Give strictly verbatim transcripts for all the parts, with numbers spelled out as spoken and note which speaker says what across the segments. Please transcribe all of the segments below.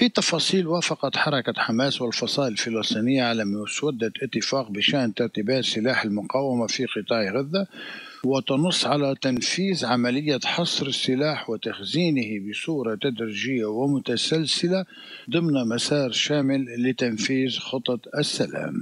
Speaker 1: في تفاصيل. وافقت حركة حماس والفصائل الفلسطينية على مسودة اتفاق بشأن ترتيبات سلاح المقاومة في قطاع غزة، وتنص على تنفيذ عملية حصر السلاح وتخزينه بصورة تدريجية ومتسلسلة ضمن مسار شامل لتنفيذ خطط السلام.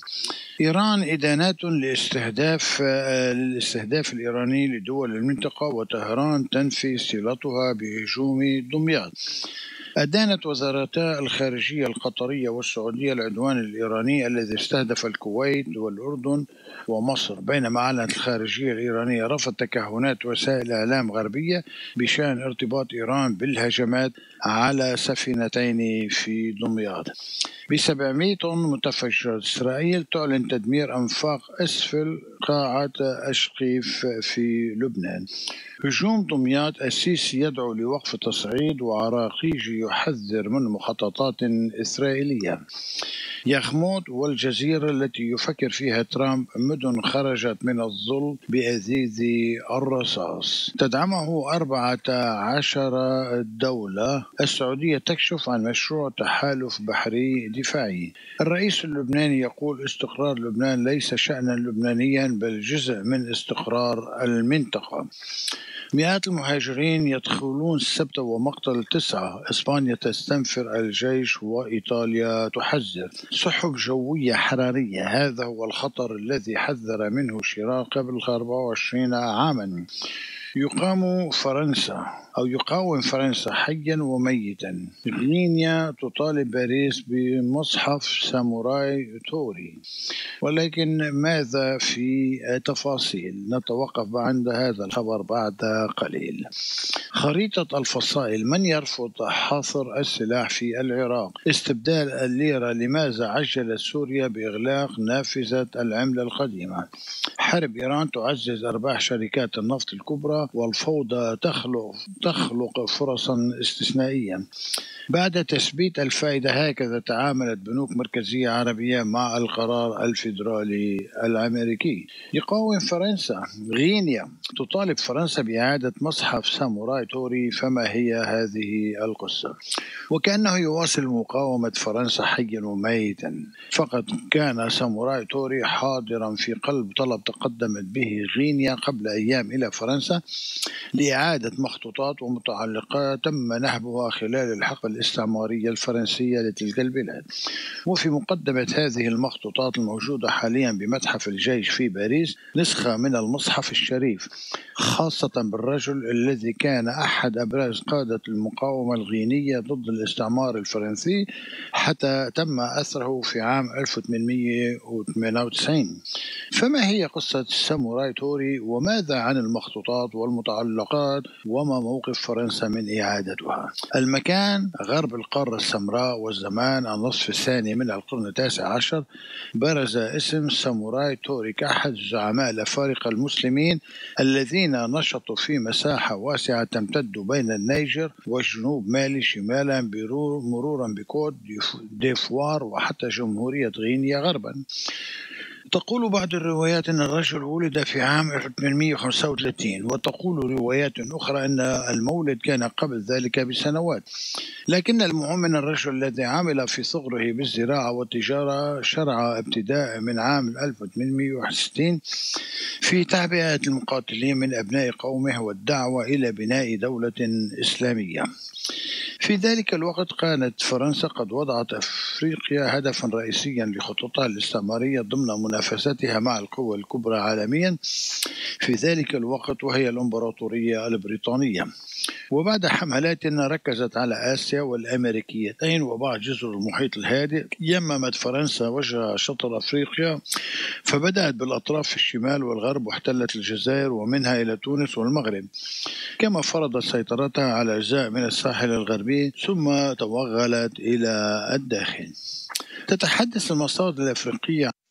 Speaker 1: إيران إدانات لاستهداف للاستهداف الإيراني لدول المنطقة، وطهران تنفي صلتها بهجوم دمياط. أدانت وزارتا الخارجية القطرية والسعودية العدوان الإيراني الذي استهدف الكويت والأردن ومصر، بينما أعلنت الخارجية الإيرانية رفض تكهنات وسائل إعلام غربية بشأن ارتباط إيران بالهجمات على سفينتين في دمياط. بسبعمائة طن متفجرات، إسرائيل تعلن تدمير أنفاق أسفل قاعة أشقيف في لبنان. هجوم دمياط، السيسي يدعو لوقف التصعيد، وعراقيجي يحذر من مخططات إسرائيلية. يخمود والجزيرة التي يفكر فيها ترامب مدن خرجت من الظل بأزيز الرصاص. تدعمه أربعة عشر دولة. السعودية تكشف عن مشروع تحالف بحري دفاعي. الرئيس اللبناني يقول استقرار لبنان ليس شأنا لبنانيا بل جزء من استقرار المنطقة. مئات المهاجرين يدخلون السبت ومقتل تسعة. إسبانيا تستنفر الجيش وإيطاليا تحذر. سحب جوية حرارية، هذا هو الخطر الذي حذر منه شيراك قبل أربعة وعشرين عاما. يقام فرنسا أو يقاوم فرنسا حيا وميتا. غينيا تطالب باريس بمصحف ساموراي توري. ولكن ماذا في تفاصيل؟ نتوقف عند هذا الخبر بعد قليل. خريطة الفصائل، من يرفض حصر السلاح في العراق؟ استبدال الليرة، لماذا عجلت سوريا بإغلاق نافذة العملة القديمة؟ حرب إيران تعزز أرباح شركات النفط الكبرى، والفوضى تخلق تخلق فرصا استثنائية. بعد تثبيت الفائدة، هكذا تعاملت بنوك مركزية عربية مع القرار الفيدرالي الأمريكي. يقاوم فرنسا. غينيا تطالب فرنسا بإعادة مصحف ساموراي توري، فما هي هذه القصة؟ وكأنه يواصل مقاومة فرنسا حيا وميتا. فقد كان ساموراي توري حاضرا في قلب طلب تقدمت به غينيا قبل أيام إلى فرنسا لإعادة مخطوطات ومتعلقات تم نهبها خلال الحقبة الاستعمارية الفرنسية لتلك البلاد. وفي مقدمة هذه المخطوطات الموجودة حاليا بمتحف الجيش في باريس نسخة من المصحف الشريف، خاصة بالرجل الذي كان أحد أبرز قادة المقاومة الغينية ضد الاستعمار الفرنسي حتى تم أسره في عام ألف وثمانمائة وثمانية وتسعين. فما هي قصة ساموراي توري، وماذا عن المخطوطات والمتعلقات، وما موقف فرنسا من إعادتها؟ المكان غرب القارة السمراء، والزمان النصف الثاني من القرن التاسع عشر. برز اسم ساموراي توري كأحد الزعماء الأفارقة المسلمين الذين نشطوا في مساحة واسعة تمتد بين النيجر وجنوب مالي شمالا مرورا بكوت ديفوار وحتى جمهورية غينيا غربا. تقول بعض الروايات أن الرجل ولد في عام ألف وثمانمائة وخمسة وثلاثين، وتقول روايات أخرى أن المولد كان قبل ذلك بسنوات. لكن المهم أن الرجل الذي عمل في صغره بالزراعة والتجارة شرع ابتداء من عام ألف وثمانمائة وواحد وستين في تعبئة المقاتلين من أبناء قومه والدعوة إلى بناء دولة إسلامية. في ذلك الوقت كانت فرنسا قد وضعت أفريقيا هدفا رئيسيا لخططها الاستعمارية ضمن منافستها مع القوى الكبرى عالميا في ذلك الوقت، وهي الإمبراطورية البريطانية. وبعد حملات ركزت على آسيا والأمريكيتين وبعض جزر المحيط الهادئ، يممت فرنسا وجه شطر أفريقيا، فبدأت بالأطراف في الشمال والغرب واحتلت الجزائر ومنها إلى تونس والمغرب، كما فرضت سيطرتها على أجزاء من الساحل الغربي ثم توغلت إلى الداخل. تتحدث المصادر الأفريقية